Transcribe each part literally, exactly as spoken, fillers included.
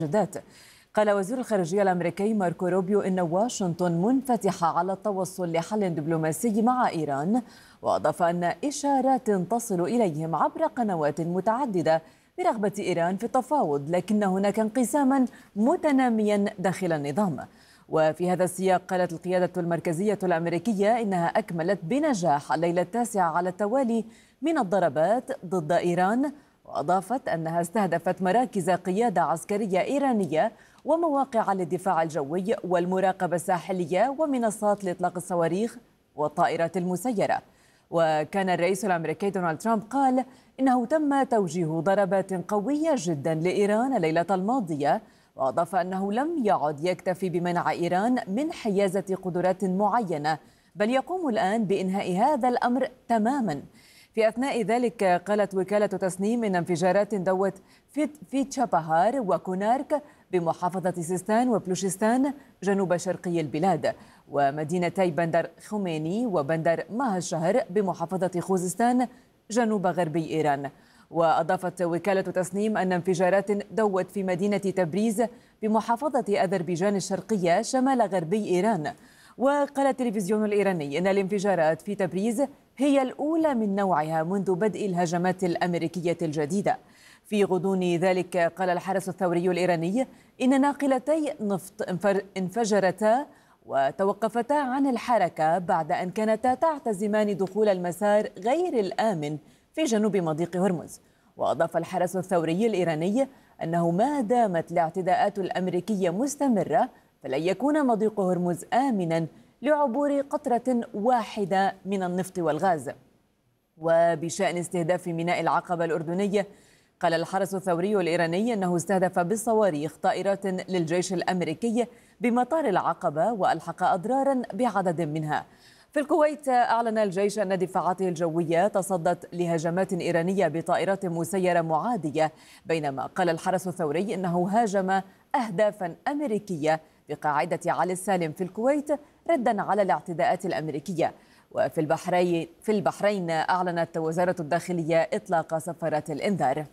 ذات. قال وزير الخارجية الأمريكي ماركو روبيو إن واشنطن منفتحة على التوصل لحل دبلوماسي مع إيران، وأضاف أن إشارات تصل إليهم عبر قنوات متعددة برغبة إيران في التفاوض، لكن هناك انقساما متناميا داخل النظام. وفي هذا السياق قالت القيادة المركزية الأمريكية إنها أكملت بنجاح الليلة التاسعة على التوالي من الضربات ضد إيران، وأضافت أنها استهدفت مراكز قيادة عسكرية إيرانية ومواقع للدفاع الجوي والمراقبة الساحلية ومنصات لإطلاق الصواريخ والطائرات المسيرة. وكان الرئيس الأمريكي دونالد ترامب قال إنه تم توجيه ضربات قوية جدا لإيران الليلة الماضية، وأضاف أنه لم يعد يكتفي بمنع إيران من حيازة قدرات معينة، بل يقوم الآن بإنهاء هذا الأمر تماما. في أثناء ذلك قالت وكالة تسنيم إن انفجارات دوت في في تشابهار وكونارك بمحافظة سيستان وبلوشستان جنوب شرقي البلاد، ومدينتي بندر خميني وبندر ماه الشهر بمحافظة خوزستان جنوب غربي إيران. وأضافت وكالة تسنيم أن انفجارات دوت في مدينة تبريز بمحافظة أذربيجان الشرقية شمال غربي إيران. وقال التلفزيون الإيراني أن الانفجارات في تبريز هي الأولى من نوعها منذ بدء الهجمات الأمريكية الجديدة. في غضون ذلك قال الحرس الثوري الإيراني إن ناقلتي نفط انفجرتا وتوقفتا عن الحركة بعد أن كانتا تعتزمان دخول المسار غير الآمن في جنوب مضيق هرمز. وأضاف الحرس الثوري الإيراني أنه ما دامت الاعتداءات الأمريكية مستمرة فلن يكون مضيق هرمز آمنا لعبور قطرة واحدة من النفط والغاز. وبشأن استهداف ميناء العقبة الأردني قال الحرس الثوري الإيراني أنه استهدف بالصواريخ طائرات للجيش الأمريكي بمطار العقبة وألحق أضرارا بعدد منها. في الكويت أعلن الجيش أن دفاعاته الجوية تصدت لهجمات إيرانية بطائرات مسيرة معادية، بينما قال الحرس الثوري أنه هاجم أهدافا أمريكية بقاعدة علي السالم في الكويت ردا على الاعتداءات الأمريكية. وفي البحرين في البحرين أعلنت وزارة الداخلية إطلاق سفارات الإنذار.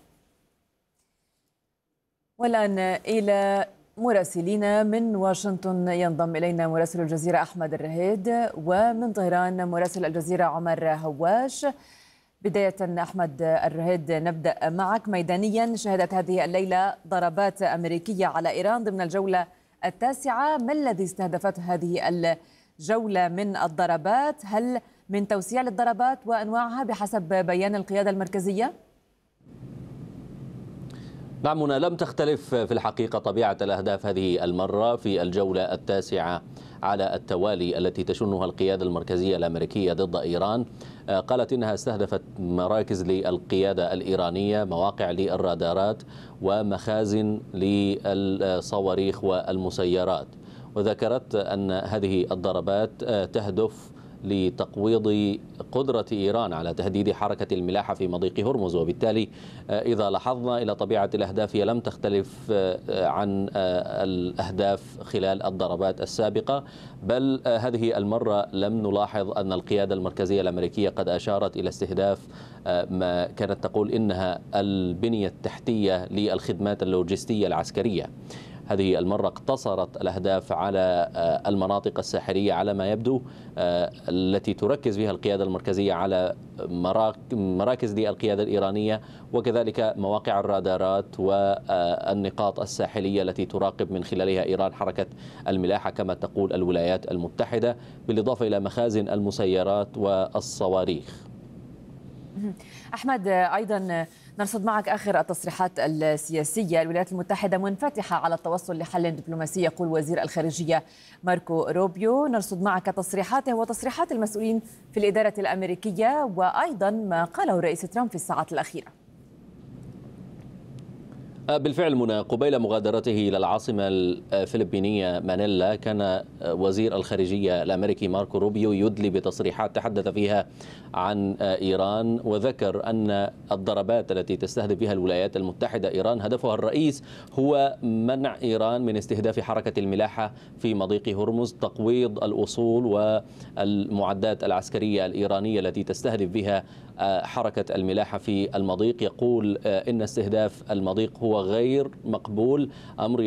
والآن إلى مراسلين من واشنطن، ينضم إلينا مراسل الجزيرة أحمد الرهيد، ومن طهران مراسل الجزيرة عمر هواش. بداية أحمد الرهيد، نبدأ معك ميدانيا. شهدت هذه الليلة ضربات أمريكية على إيران ضمن الجولة التاسعة، ما الذي استهدفته هذه الجولة من الضربات؟ هل من توسيع للضربات وأنواعها بحسب بيان القيادة المركزية؟ نعم، هنا لم تختلف في الحقيقة طبيعة الأهداف هذه المرة في الجولة التاسعة على التوالي التي تشنها القيادة المركزية الأمريكية ضد إيران. قالت إنها استهدفت مراكز للقيادة الإيرانية، مواقع للرادارات، ومخازن للصواريخ والمسيرات. وذكرت أن هذه الضربات تهدف لتقويض قدرة إيران على تهديد حركة الملاحة في مضيق هرمز. وبالتالي إذا لاحظنا إلى طبيعة الأهداف هي لم تختلف عن الأهداف خلال الضربات السابقة، بل هذه المرة لم نلاحظ أن القيادة المركزية الأمريكية قد أشارت إلى استهداف ما كانت تقول إنها البنية التحتية للخدمات اللوجستية العسكرية. هذه المرة اقتصرت الأهداف على المناطق الساحلية على ما يبدو، التي تركز فيها القيادة المركزية على مراكز للقيادة الإيرانية، وكذلك مواقع الرادارات والنقاط الساحلية التي تراقب من خلالها إيران حركة الملاحة كما تقول الولايات المتحدة، بالإضافة إلى مخازن المسيرات والصواريخ. أحمد، أيضا نرصد معك آخر التصريحات السياسية. الولايات المتحدة منفتحة على التوصل لحل دبلوماسي، يقول وزير الخارجية ماركو روبيو. نرصد معك تصريحاته وتصريحات المسؤولين في الإدارة الأمريكية، وأيضا ما قاله الرئيس ترامب في الساعات الأخيرة. بالفعل منى، قبيل مغادرته إلى العاصمة الفلبينية مانيلا كان وزير الخارجية الأمريكي ماركو روبيو يدلي بتصريحات تحدث فيها عن إيران، وذكر أن الضربات التي تستهدف بها الولايات المتحدة إيران هدفها الرئيس هو منع إيران من استهداف حركة الملاحة في مضيق هرمز، تقويض الأصول والمعدات العسكرية الإيرانية التي تستهدف بها حركة الملاحة في المضيق. يقول إن استهداف المضيق هو وغير مقبول. أمر